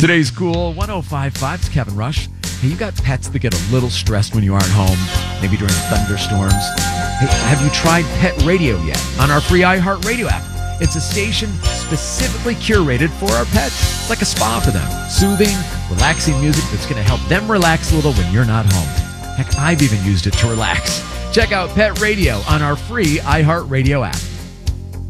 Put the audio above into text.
Today's Cool 105.5's Kevin Rush. Hey, you got pets that get a little stressed when you aren't home, maybe during thunderstorms. Hey, have you tried Pet Radio yet on our free iHeartRadio app? It's a station specifically curated for our pets. It's like a spa for them. Soothing, relaxing music that's going to help them relax a little when you're not home. Heck, I've even used it to relax. Check out Pet Radio on our free iHeartRadio app.